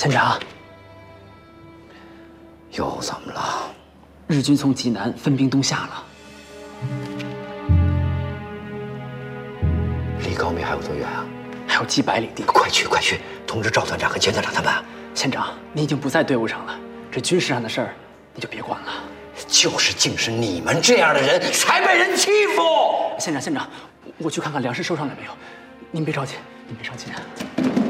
县长， 又怎么了？ 日军从济南分兵东下了。 离高密还有多远啊？ 还有几百里地。 快去，快去，通知赵团长和钱团长他们。 县长，你已经不在队伍上了，这军事上的事儿你就别管了。 就是竟是你们这样的人才被人欺负。 县长，我去看看粮食收上来没有。您别着急，您别着急。